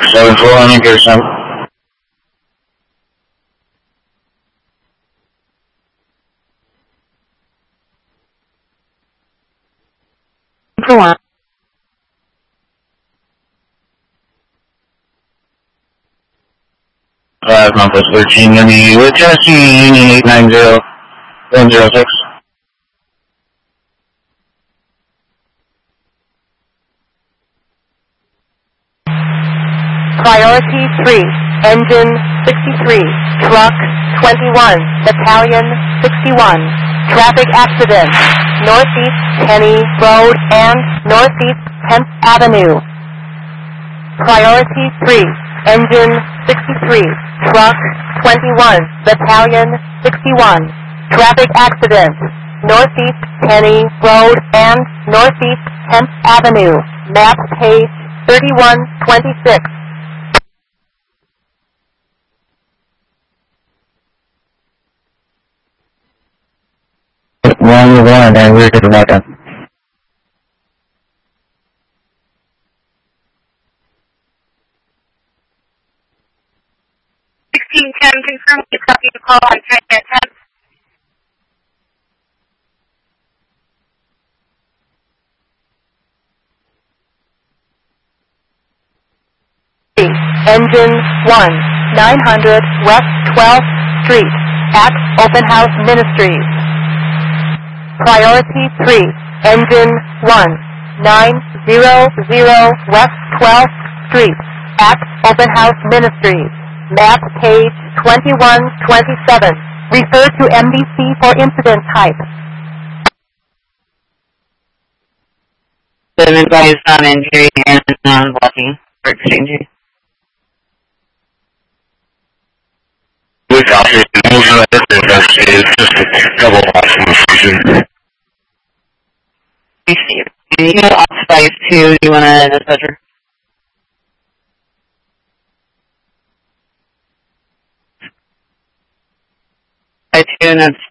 74, let me get some. Go on. Compass 13, let me with Tennessee Union 890 106. Priority 3, engine 63, truck 21, battalion 61. Traffic accident, Northeast Kenny Road and Northeast 10th Avenue. Priority 3, engine 63, truck 21, battalion 61. Traffic accident, Northeast Kenny Road and Northeast 10th Avenue. Map page 3126. One, and we're to the left. 1610, confirm you copy the call on China 10. Engine 1, 900 West 12th Street, at Open House Ministries. Priority 3, engine 1, 900 West 12th Street, at Open House Ministries. Map page 2127. Refer to MDC for incident type. The advice on injury and non-blocking for exchanging. With officer, moving at the investigate, just a double watch on the station. Receive. And you know, Oxpice 2, you want to dispatcher? I 2, and that's